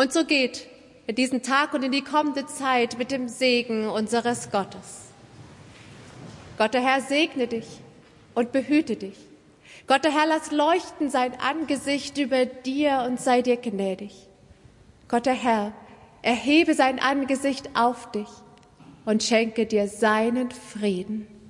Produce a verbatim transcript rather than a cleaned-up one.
Und so geht in diesen Tag und in die kommende Zeit mit dem Segen unseres Gottes. Gott der Herr segne dich und behüte dich. Gott der Herr lass leuchten sein Angesicht über dir und sei dir gnädig. Gott der Herr erhebe sein Angesicht auf dich und schenke dir seinen Frieden.